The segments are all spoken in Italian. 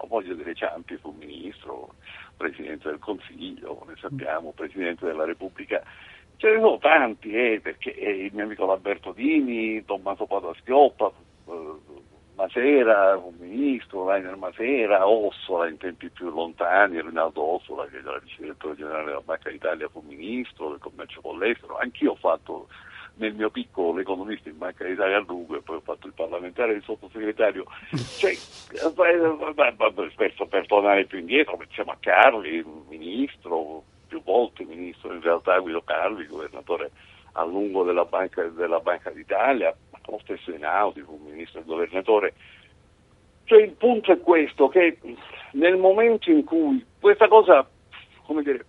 voglio dire, Ciampi fu ministro, Presidente del Consiglio, come sappiamo, Presidente della Repubblica. Ce ne sono tanti, perché il mio amico Lamberto Dini, Tommaso Padoa-Schioppa, Masera fu ministro, Rainer Masera, Ossola in tempi più lontani, Rinaldo Ossola, che era vice direttore generale della Banca d'Italia, fu ministro del commercio con l'estero. Anch'io ho fatto nel mio piccolo l'economista in Banca d'Italia a lungo, e poi ho fatto il parlamentare e il sottosegretario. Cioè, per tornare più indietro, pensiamo a Carli, ministro, più volte ministro in realtà, Guido Carli, governatore a lungo della Banca d'Italia, lo stesso Einaudi fu ministro e governatore. Cioè il punto è questo, che nel momento in cui questa cosa, come dire,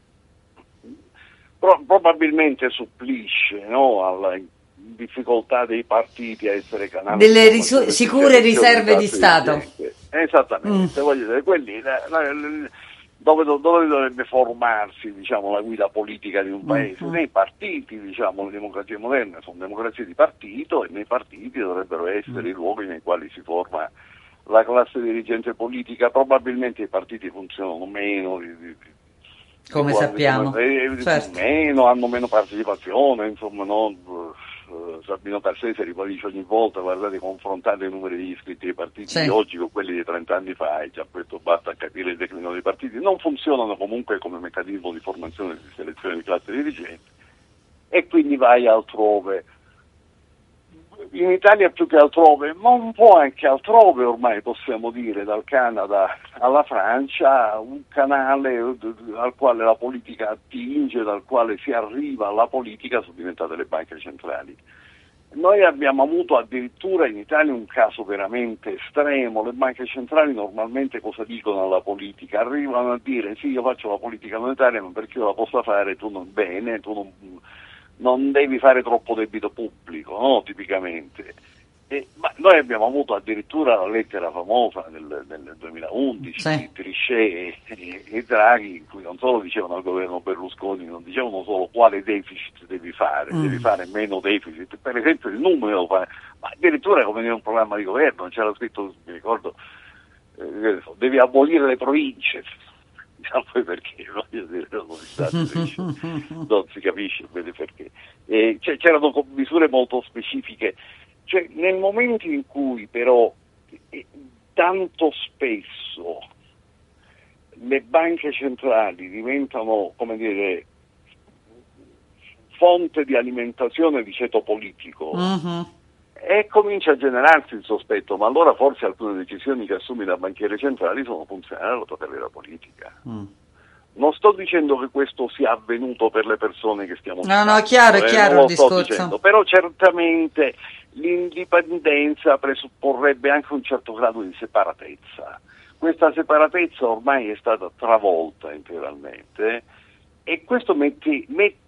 probabilmente supplisce, no, alla difficoltà dei partiti a essere canali delle sicure riserve di Stato. Esattamente, voglio dire, quelli dove dovrebbe formarsi, diciamo, la guida politica di un paese? Nei partiti, diciamo, le democrazie moderne sono democrazie di partito, e nei partiti dovrebbero essere i luoghi nei quali si forma la classe dirigente politica. Probabilmente i partiti funzionano meno come sappiamo, certo. Hanno meno partecipazione, insomma, no? Sabino Cassese ribadisce ogni volta: guardate, confrontate i numeri degli iscritti ai partiti di oggi con quelli di 30 anni fa, e già questo basta a capire il declino dei partiti. Non funzionano comunque come meccanismo di formazione e di selezione di classe dirigente, e quindi vai altrove. In Italia più che altrove, ma un po' anche altrove ormai, possiamo dire, dal Canada alla Francia, un canale al quale la politica attinge, dal quale si arriva alla politica, sono diventate le banche centrali. Noi abbiamo avuto addirittura in Italia un caso veramente estremo. Le banche centrali normalmente cosa dicono alla politica? Arrivano a dire: sì, io faccio la politica monetaria, ma perché io la possa fare, tu non non devi fare troppo debito pubblico, no? Tipicamente. Ma noi abbiamo avuto addirittura la lettera famosa nel 2011 di Trichet e Draghi, in cui non solo dicevano al governo Berlusconi, non dicevano solo quale deficit devi fare meno deficit, per esempio il numero, ma addirittura come in un programma di governo c'era scritto, mi ricordo, devi abolire le province. Poi perché, voglio dire, non si capisce bene perché. C'erano misure molto specifiche. Cioè, nel momento in cui però tanto spesso le banche centrali diventano, come dire, fonte di alimentazione di ceto politico, e comincia a generarsi il sospetto: ma allora forse alcune decisioni che assumi da banchiere centrali sono funzionali alla tua carriera politica. Non sto dicendo che questo sia avvenuto per le persone che stiamo citando, è chiaro il discorso. Dicendo, però certamente l'indipendenza presupporrebbe anche un certo grado di separatezza. Questa separatezza ormai è stata travolta integralmente, e questo mette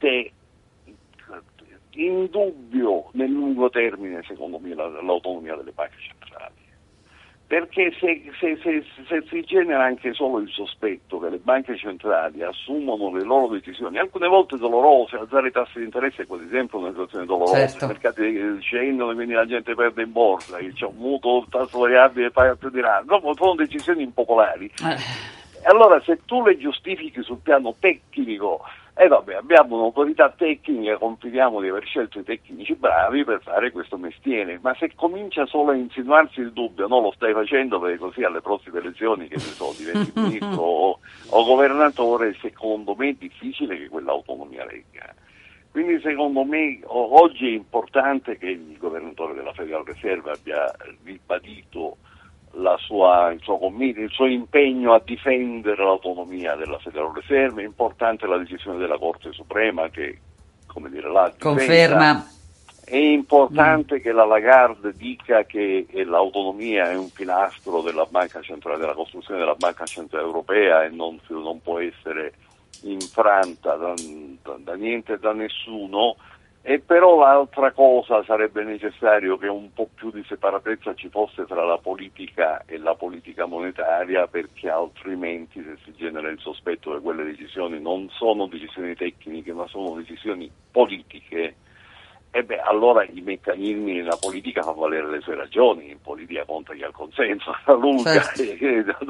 in dubbio nel lungo termine, secondo me, l'autonomia delle banche centrali. Perché se si genera anche solo il sospetto che le banche centrali assumono le loro decisioni, alcune volte dolorose, alzare i tassi di interesse è quasi sempre una situazione dolorosa, i mercati scendono e quindi la gente perde in borsa, c'è un mutuo, il tasso variabile paga più di là, dopo sono decisioni impopolari. E allora se tu le giustifichi sul piano tecnico, abbiamo un'autorità tecnica, confidiamo di aver scelto i tecnici bravi per fare questo mestiere, ma se comincia solo a insinuarsi il dubbio, no, lo stai facendo perché così alle prossime elezioni, che ne so, diventi ministro o governatore, secondo me è difficile che quell'autonomia regga. Quindi secondo me oggi è importante che il governatore della Federal Reserve abbia ribadito il suo impegno a difendere l'autonomia della Federal Reserve. È importante la decisione della Corte Suprema che, come dire, la conferma. È importante che la Lagarde dica che l'autonomia è un pilastro della Banca Centrale, della costruzione della Banca Centrale Europea, e non può essere infranta da niente e da nessuno. E però l'altra cosa, sarebbe necessario che un po' più di separatezza ci fosse tra la politica e la politica monetaria, perché altrimenti, se si genera il sospetto che quelle decisioni non sono decisioni tecniche ma sono decisioni politiche, allora i meccanismi nella politica fanno valere le sue ragioni. In politica conta chi ha il consenso, la lunga.